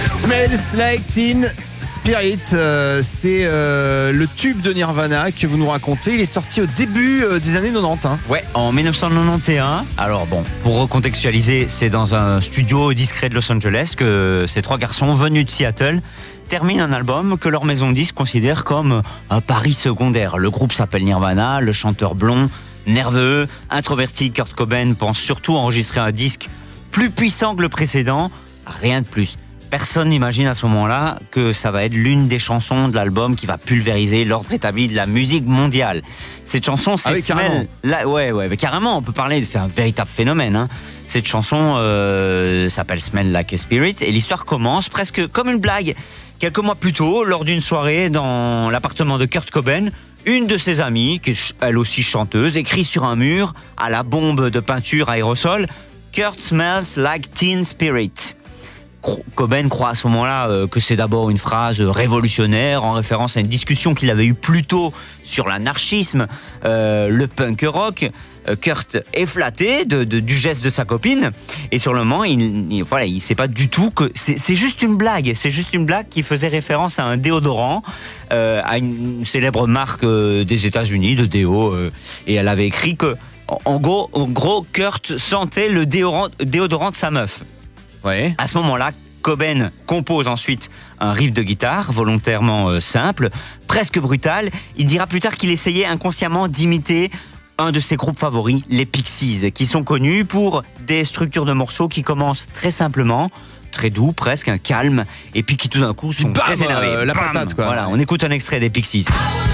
Smells Like Teen Spirit, c'est le tube de Nirvana que vous nous racontez. Il est sorti au début des années 90. Hein. Ouais, en 1991. Alors bon, pour recontextualiser, c'est dans un studio discret de Los Angeles que ces trois garçons venus de Seattle terminent un album que leur maison de disques considère comme un pari secondaire. Le groupe s'appelle Nirvana, le chanteur blond, nerveux, introverti Kurt Cobain pense surtout enregistrer un disque plus puissant que le précédent, rien de plus. Personne n'imagine à ce moment-là que ça va être l'une des chansons de l'album qui va pulvériser l'ordre établi de la musique mondiale. Cette chanson, c'est carrément. Ouais, mais carrément, on peut parler, c'est un véritable phénomène. Hein. Cette chanson s'appelle Smell Like a Spirit et l'histoire commence presque comme une blague. Quelques mois plus tôt, lors d'une soirée dans l'appartement de Kurt Cobain, une de ses amies, qui est elle aussi chanteuse, écrit sur un mur à la bombe de peinture aérosol « Kurt smells like teen spirit ». Cobain croit à ce moment-là que c'est d'abord une phrase révolutionnaire en référence à une discussion qu'il avait eue plus tôt sur l'anarchisme, le punk rock. Kurt est flatté du geste de sa copine et sur le moment, il sait pas du tout que c'est juste une blague. C'est juste une blague qui faisait référence à un déodorant, à une célèbre marque des États-Unis de déo, et elle avait écrit que en gros, Kurt sentait le déodorant de sa meuf. Ouais. À ce moment-là, Cobain compose ensuite un riff de guitare volontairement simple, presque brutal. Il dira plus tard qu'il essayait inconsciemment d'imiter un de ses groupes favoris, les Pixies, qui sont connus pour des structures de morceaux qui commencent très simplement, très doux, presque un calme, et puis qui tout d'un coup sont très énervés. La patate, quoi. Voilà, on écoute un extrait des Pixies.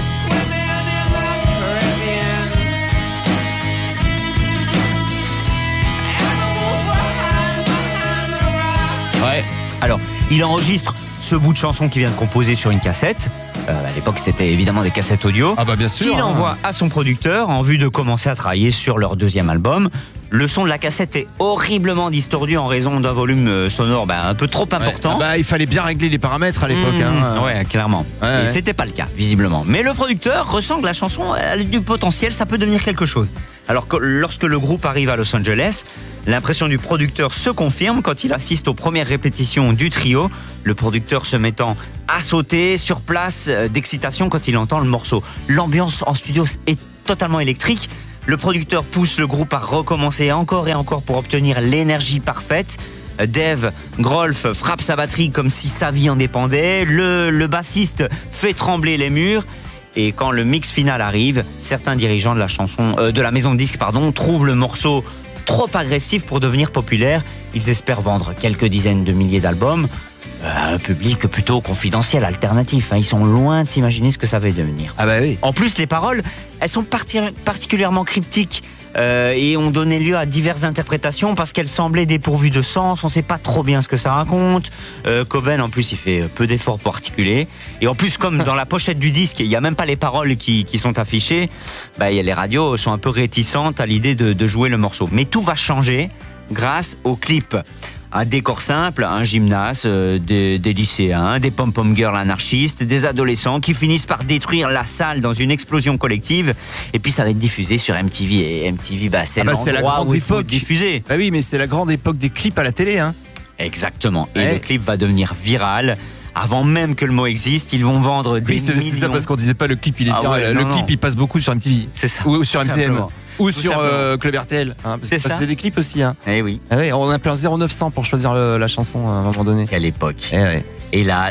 Ouais. Alors, il enregistre ce bout de chanson qu'il vient de composer sur une cassette. À l'époque, c'était évidemment des cassettes audio. Ah bah bien sûr. Qu'il envoie à son producteur en vue de commencer à travailler sur leur deuxième album. Le son de la cassette est horriblement distordu en raison d'un volume sonore un peu trop important. Ouais. Ah bah, il fallait bien régler les paramètres à l'époque. Ouais, clairement. Ouais. Et c'était pas le cas, visiblement. Mais le producteur ressent que la chanson a du potentiel, ça peut devenir quelque chose. Alors que lorsque le groupe arrive à Los Angeles, l'impression du producteur se confirme quand il assiste aux premières répétitions du trio, le producteur se mettant à sauter sur place d'excitation quand il entend le morceau. L'ambiance en studio est totalement électrique. Le producteur pousse le groupe à recommencer encore et encore pour obtenir l'énergie parfaite. Dave Grohl frappe sa batterie comme si sa vie en dépendait. Le bassiste fait trembler les murs. Et quand le mix final arrive, certains dirigeants de la maison de disques trouvent le morceau trop agressif pour devenir populaire. Ils espèrent vendre quelques dizaines de milliers d'albums à un public plutôt confidentiel, alternatif. Ils sont loin de s'imaginer ce que ça va devenir. Ah bah oui. En plus, les paroles, elles sont particulièrement cryptiques et ont donné lieu à diverses interprétations parce qu'elles semblaient dépourvues de sens. On ne sait pas trop bien ce que ça raconte. Cobain, en plus, il fait peu d'efforts pour articuler. Et en plus, comme dans la pochette du disque, il n'y a même pas les paroles qui sont affichées, les radios sont un peu réticentes à l'idée de jouer le morceau. Mais tout va changer grâce au clip. Un décor simple, un gymnase, des lycéens, des pom-pom girls anarchistes, des adolescents qui finissent par détruire la salle dans une explosion collective. Et puis ça va être diffusé sur MTV. Et MTV, c'est la grande où il faut époque. diffuser. Ah oui, mais c'est la grande époque des clips à la télé. Hein. Exactement. Et le clip va devenir viral. Avant même que le mot existe, ils vont vendre des millions. C'est ça parce qu'on disait pas le clip, il est viral. Le clip, il passe beaucoup sur MTV. C'est ça. Ou sur MCM. Ou Tout sur Club simplement. RTL. C'est ça. C'est des clips aussi. Hein. Eh oui. Ah ouais, on appelle un 0900 pour choisir la chanson à un moment donné. Quelle époque. Ouais. Et là,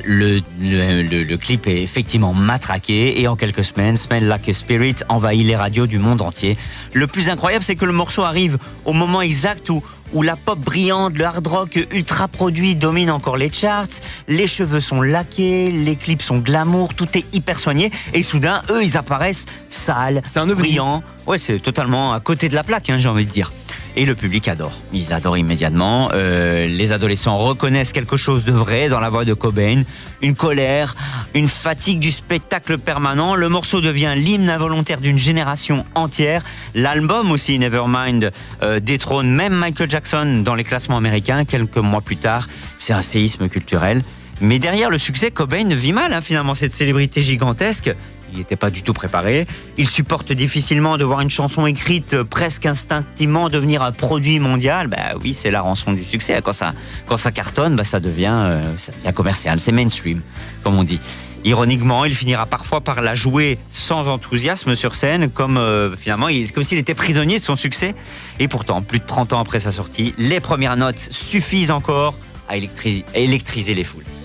le clip est effectivement matraqué et en quelques semaines, Smell Like a Spirit envahit les radios du monde entier. Le plus incroyable, c'est que le morceau arrive au moment exact où la pop brillante, le hard rock ultra produit domine encore les charts, les cheveux sont laqués, les clips sont glamour, tout est hyper soigné et soudain, eux, ils apparaissent sales, brillants. Ouais, c'est totalement à côté de la plaque, j'ai envie de dire. Et le public adore. Ils adorent immédiatement. Les adolescents reconnaissent quelque chose de vrai dans la voix de Cobain. Une colère, une fatigue du spectacle permanent. Le morceau devient l'hymne involontaire d'une génération entière. L'album aussi, Nevermind, détrône même Michael Jackson dans les classements américains. Quelques mois plus tard, c'est un séisme culturel. Mais derrière le succès, Cobain vit mal finalement cette célébrité gigantesque. Il n'était pas du tout préparé. Il supporte difficilement de voir une chanson écrite presque instinctivement devenir un produit mondial. Oui, c'est la rançon du succès. Quand ça cartonne, ça devient commercial. C'est mainstream, comme on dit. Ironiquement, il finira parfois par la jouer sans enthousiasme sur scène, comme comme s'il était prisonnier de son succès. Et pourtant, plus de 30 ans après sa sortie, les premières notes suffisent encore à électriser les foules.